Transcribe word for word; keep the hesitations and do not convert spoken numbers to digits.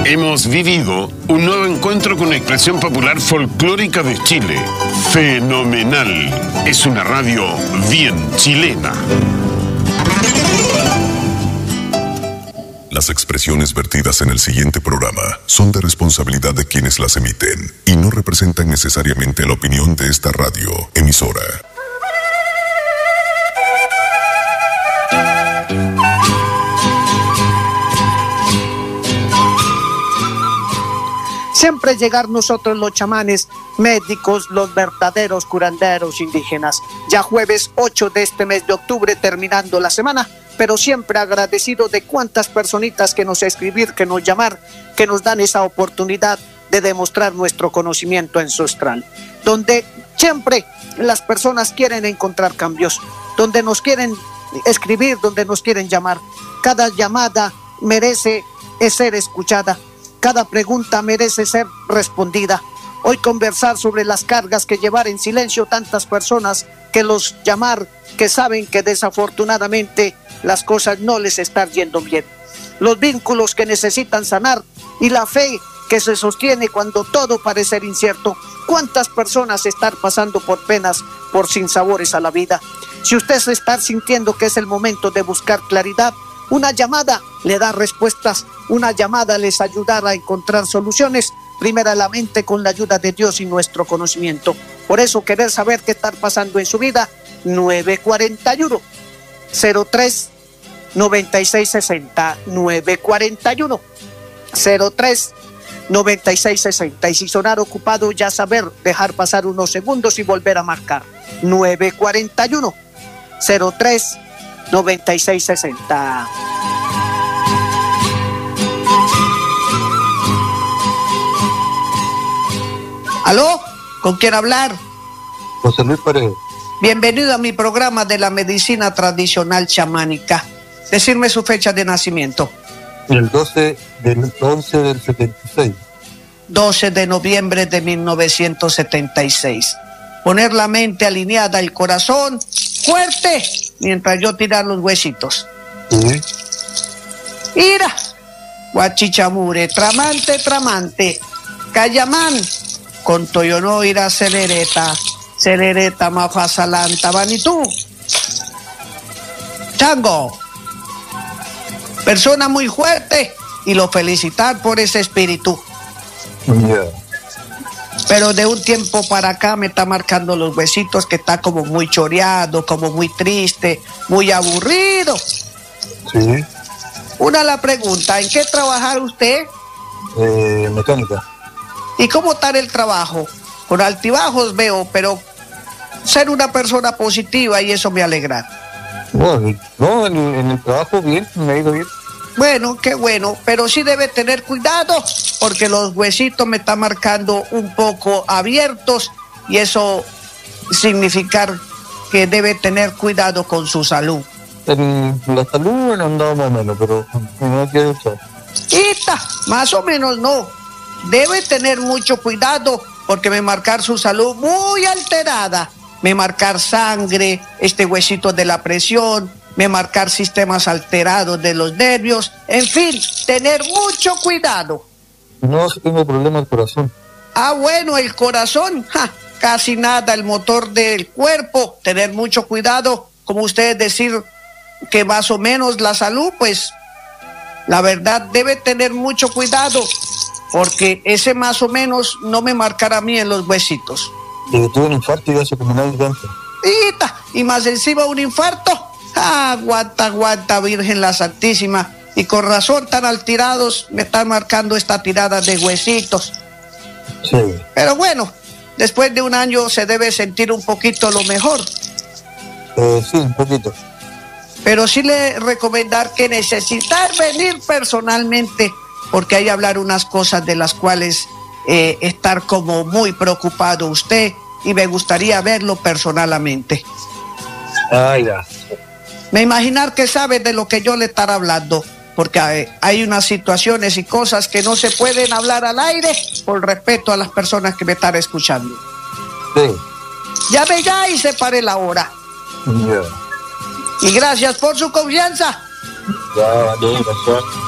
Hemos vivido un nuevo encuentro con la expresión popular folclórica de Chile. Fenomenal. Es una radio bien chilena. Las expresiones vertidas en el siguiente programa son de responsabilidad de quienes las emiten y no representan necesariamente la opinión de esta radio emisora. Siempre llegar nosotros los chamanes, médicos, los verdaderos curanderos indígenas. Ya jueves ocho de este mes de octubre, terminando la semana, pero siempre agradecido de cuántas personitas que nos escribir, que nos llamar, que nos dan esa oportunidad de demostrar nuestro conocimiento ancestral. Donde siempre las personas quieren encontrar cambios, donde nos quieren escribir, donde nos quieren llamar. Cada llamada merece ser escuchada. Cada pregunta merece ser respondida. Hoy conversar sobre las cargas que llevar en silencio tantas personas, que los llamar, que saben que desafortunadamente las cosas no les están yendo bien. Los vínculos que necesitan sanar y la fe que se sostiene cuando todo parece incierto. ¿Cuántas personas están pasando por penas, por sinsabores a la vida? Si usted se está sintiendo que es el momento de buscar claridad, una llamada le da respuestas, una llamada les ayudará a encontrar soluciones, primeramente con la ayuda de Dios y nuestro conocimiento. Por eso, querer saber qué está pasando en su vida, nueve cuatro uno, cero tres, nueve seis seis cero, nueve cuatro uno, cero tres, nueve seis seis cero. Y si sonar ocupado, ya saber, dejar pasar unos segundos y volver a marcar. nueve cuatro uno, cero tres, nueve seis seis cero. ¿Aló? ¿Con quién hablar? José Luis Paredes. Bienvenido a mi programa de la medicina tradicional chamánica. Decirme su fecha de nacimiento. El doce del once del setenta y seis. doce de noviembre de mil novecientos setenta y seis. Poner la mente alineada, el corazón fuerte, mientras yo tirar los huesitos. Sí. Ira, guachichamure, tramante, tramante, cayamán, con toyono ira celereta, celereta mafasalanta, vanitú. Chango, persona muy fuerte y lo felicitar por ese espíritu. Yeah. Pero de un tiempo para acá me está marcando los huesitos, que está como muy choreado, como muy triste, muy aburrido. Sí. Una la pregunta, ¿en qué trabajar usted? Eh, mecánica. ¿Y cómo está el trabajo? Con altibajos veo, pero ser una persona positiva y eso me alegra. Bueno, no, en, en el trabajo bien, me ha ido bien. Bueno, qué bueno, pero sí debe tener cuidado porque los huesitos me están marcando un poco abiertos y eso significa que debe tener cuidado con su salud. En la salud, bueno, andaba más o menos, pero no quiero usar. ¡Ita! Más o menos no. Debe tener mucho cuidado porque me marcar su salud muy alterada. Me marcar sangre, este huesito de la presión, me marcar sistemas alterados de los nervios, en fin, tener mucho cuidado. No, si tengo problemas del corazón. Ah, bueno, el corazón, ja, casi nada, el motor del cuerpo, tener mucho cuidado, como ustedes decir que más o menos la salud, pues la verdad debe tener mucho cuidado, porque ese más o menos no me marcará a mí en los huesitos. Y tuve un infarto y ya se combinó el cáncer. ¡Ita! Y más encima un infarto. Ah, aguanta, aguanta, Virgen la Santísima. Y con razón tan alterados me están marcando esta tirada de huesitos. Sí. Pero bueno, después de un año se debe sentir un poquito lo mejor. Eh, sí, un poquito. Pero sí le recomendar que necesitar venir personalmente, porque hay que hablar unas cosas de las cuales eh, estar como muy preocupado usted, y me gustaría verlo personalmente. Ah, ya. Me imaginar que sabe de lo que yo le estaré hablando, porque hay, hay unas situaciones y cosas que no se pueden hablar al aire por respeto a las personas que me están escuchando. Sí. Llame ya y separe la hora. Ya. Y gracias por su confianza. Ya, vale, gracias.